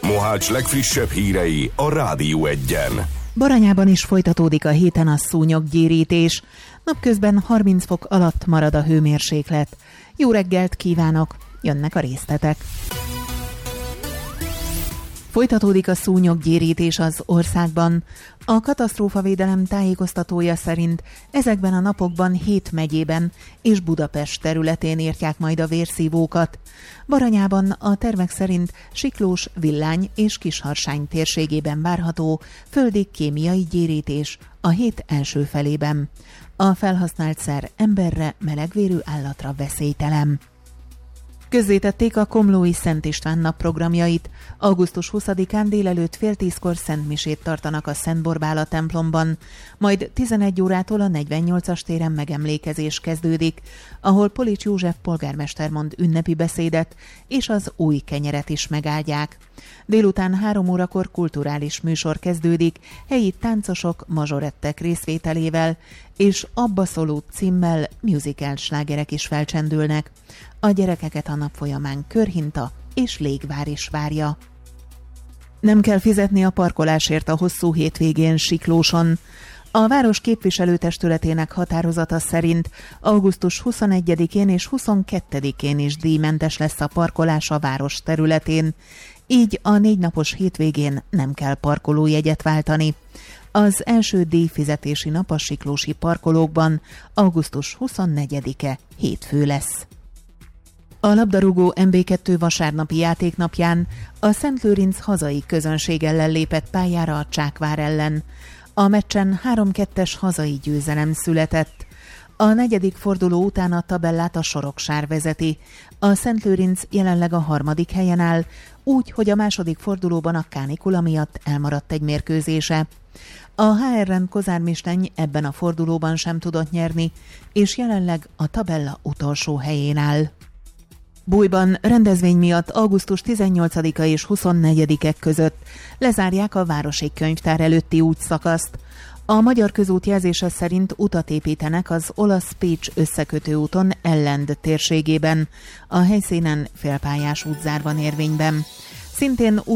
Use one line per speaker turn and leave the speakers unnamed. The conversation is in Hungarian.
Mohács legfrissebb hírei a Rádió Egyen.
Baranyában is folytatódik a héten a szúnyoggyérítés. Napközben 30 fok alatt marad a hőmérséklet. Jó reggelt kívánok, jönnek a részletek. Folytatódik a szúnyoggyérítés az országban. A katasztrófavédelem tájékoztatója szerint ezekben a napokban 7 megyében és Budapest területén írtják majd a vérszívókat. Baranyában a tervek szerint Siklós, Villány és Kisharsány térségében várható földi kémiai gyérítés a hét első felében. A felhasznált szer emberre, melegvérű állatra veszélytelen. Közzétették a komlói Szent István nap programjait. Augusztus 20-án délelőtt fél 10-kor szentmisét tartanak a Szent Borbála templomban, majd 11 órától a 48-as téren megemlékezés kezdődik, ahol Polics József polgármester mond ünnepi beszédet, és az új kenyeret is megáldják. Délután 3 órakor kulturális műsor kezdődik, helyi táncosok, mazsorettek részvételével, és Abba szóló címmel musical slágerek is felcsendülnek. A gyerekeket a nap folyamán körhinta és légvár is várja. Nem kell fizetni a parkolásért a hosszú hétvégén Siklóson. A város képviselőtestületének határozata szerint augusztus 21-én és 22-én is díjmentes lesz a parkolás a város területén, így a 4 napos hétvégén nem kell parkolójegyet váltani. Az első díjfizetési nap a siklósi parkolókban augusztus 24-e hétfő lesz. A labdarúgó MB2 vasárnapi játéknapján a Szent Lőrinc hazai közönség ellen lépett pályára a Csákvár ellen. A meccsen 3-2-es hazai győzelem született. A 4. forduló után a tabellát a Soroksár vezeti. A Szent Lőrinc jelenleg a 3. helyen áll, úgy, hogy a 2. fordulóban a kánikula miatt elmaradt egy mérkőzése. A HRN Kozármisteny ebben a fordulóban sem tudott nyerni, és jelenleg a tabella utolsó helyén áll. Bújban rendezvény miatt augusztus 18-a és 24-e között lezárják a városi könyvtár előtti útszakaszt. A Magyar Közút jelzése szerint utat építenek az olasz Pécs összekötő úton Ellend térségében. A helyszínen félpályás útzár van érvényben. Szintén